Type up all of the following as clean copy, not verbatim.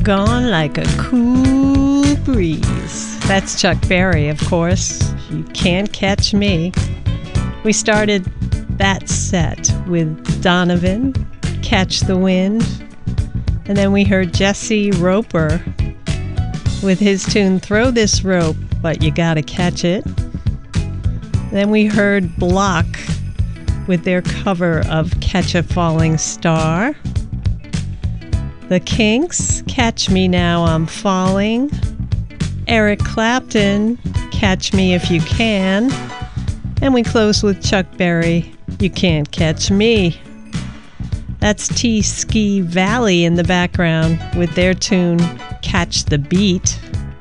Gone like a cool breeze. That's Chuck Berry, of course. You can't catch me. We started that set with Donovan, Catch the Wind. And then we heard Jesse Roper with his tune, Throw This Rope, But You Gotta Catch It. Then we heard Block with their cover of Catch a Falling Star. The Kinks, Catch Me Now I'm Falling. Eric Clapton, Catch Me If You Can. And we close with Chuck Berry, You Can't Catch Me. That's T-Ski Valley in the background with their tune, Catch the Beat.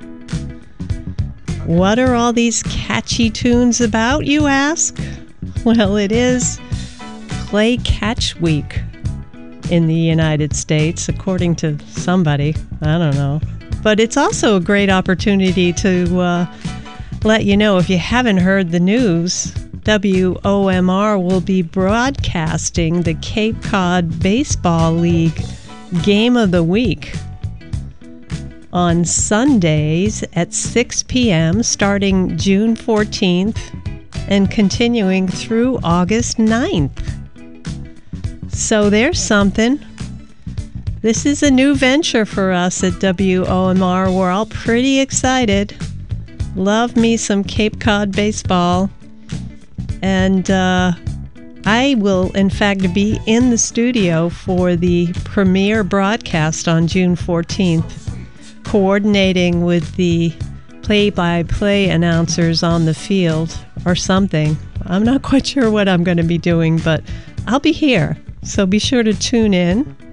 What are all these catchy tunes about, you ask? Well, it is Play Catch Week in the United States, according to somebody. I don't know. But it's also a great opportunity to let you know, if you haven't heard the news, WOMR will be broadcasting the Cape Cod Baseball League Game of the Week on Sundays at 6 p.m. starting June 14th and continuing through August 9th. So there's something. This is a new venture for us at WOMR. We're all pretty excited. Love me some Cape Cod baseball. And I will, in fact, be in the studio for the premiere broadcast on June 14th, coordinating with the play-by-play announcers on the field or something. I'm not quite sure what I'm going to be doing, but I'll be here. So be sure to tune in.